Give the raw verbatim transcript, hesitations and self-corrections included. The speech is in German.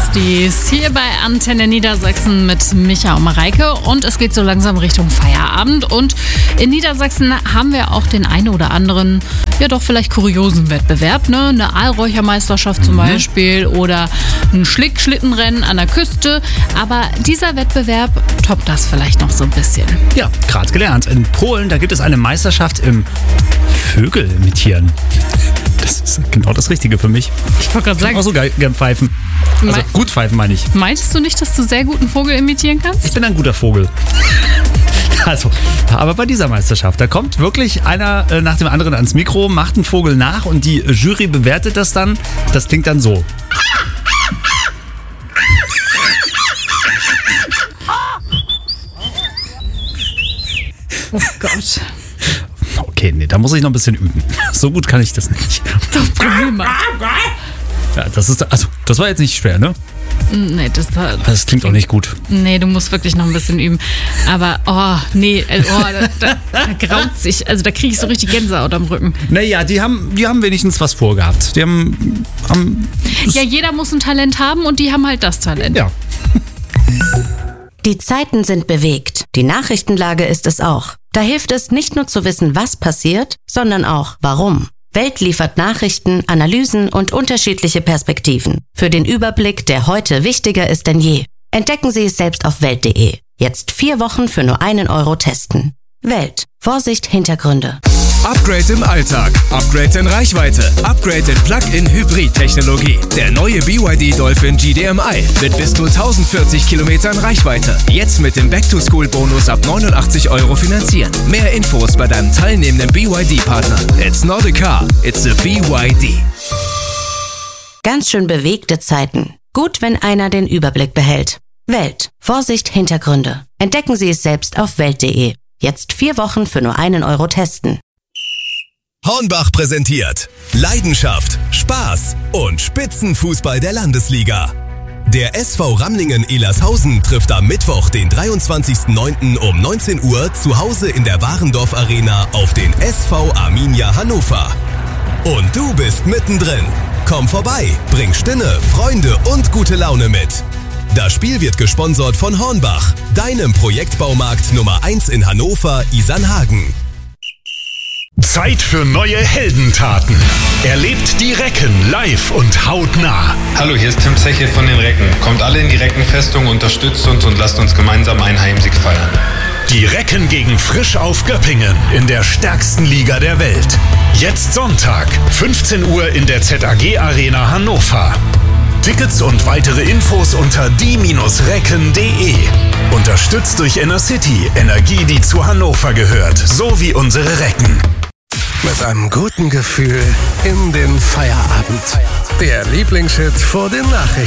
Frosties hier bei Antenne Niedersachsen mit Micha und Mareike und es geht so langsam Richtung Feierabend und in Niedersachsen haben wir auch den einen oder anderen, ja doch vielleicht kuriosen Wettbewerb, ne? Eine Aalräuchermeisterschaft zum mhm. Beispiel oder ein Schlick-Schlittenrennen an der Küste, aber dieser Wettbewerb toppt das vielleicht noch so ein bisschen. Ja, gerade gelernt. In Polen, da gibt es eine Meisterschaft im Vögel imitieren. Das ist genau das Richtige für mich. Ich wollte gerade sagen. Ich auch so geil, gern pfeifen. Also Me- gut pfeifen meine ich. Meintest du nicht, dass du sehr guten Vogel imitieren kannst? Ich bin ein guter Vogel. Also, aber bei dieser Meisterschaft, da kommt wirklich einer äh, nach dem anderen ans Mikro, macht einen Vogel nach und die Jury bewertet das dann. Das klingt dann so. Oh Gott. Okay, nee, da muss ich noch ein bisschen üben. So gut kann ich das nicht. Das Problem. Ja, das ist, also, das war jetzt nicht schwer, ne? Nee, das, das, das klingt auch nicht gut. Nee, du musst wirklich noch ein bisschen üben. Aber, oh, nee, oh, da, da, da graut sich. Also da kriege ich so richtig Gänsehaut am Rücken. Naja, die haben, die haben wenigstens was vorgehabt. Die haben, haben ja, jeder muss ein Talent haben und die haben halt das Talent. Ja. Die Zeiten sind bewegt. Die Nachrichtenlage ist es auch. Da hilft es nicht nur zu wissen, was passiert, sondern auch warum. Welt liefert Nachrichten, Analysen und unterschiedliche Perspektiven. Für den Überblick, der heute wichtiger ist denn je. Entdecken Sie es selbst auf welt punkt de. Jetzt vier Wochen für nur einen Euro testen. Welt. Vorsicht, Hintergründe. Upgrade im Alltag, Upgrade in Reichweite, Upgrade in Plug-in-Hybrid-Technologie. Der neue B Y D Dolphin G D M I mit bis zu tausendvierzig Kilometern Reichweite. Jetzt mit dem Back-to-School-Bonus ab neunundachtzig Euro finanzieren. Mehr Infos bei deinem teilnehmenden B Y D-Partner. It's not a car, it's a B Y D. Ganz schön bewegte Zeiten. Gut, wenn einer den Überblick behält. Welt. Vorsicht, Hintergründe. Entdecken Sie es selbst auf welt punkt de. Jetzt vier Wochen für nur einen Euro testen. Hornbach präsentiert Leidenschaft, Spaß und Spitzenfußball der Landesliga. Der S V Ramlingen-Elershausen trifft am Mittwoch, den dreiundzwanzigsten neunten um neunzehn Uhr zu Hause in der Warendorf Arena auf den S V Arminia Hannover. Und du bist mittendrin. Komm vorbei, bring Stimme, Freunde und gute Laune mit. Das Spiel wird gesponsert von Hornbach, deinem Projektbaumarkt Nummer eins in Hannover, Isernhagen. Zeit für neue Heldentaten. Erlebt die Recken live und hautnah. Hallo, hier ist Tim Zeche von den Recken. Kommt alle in die Reckenfestung, unterstützt uns und lasst uns gemeinsam einen Heimsieg feiern. Die Recken gegen Frisch auf Göppingen in der stärksten Liga der Welt. Jetzt Sonntag, fünfzehn Uhr in der Z A G Arena Hannover. Tickets und weitere Infos unter die Recken punkt de. Unterstützt durch Innercity, Energie, die zu Hannover gehört, so wie unsere Recken. Mit einem guten Gefühl in den Feierabend. Der Lieblingshit vor den Nachrichten.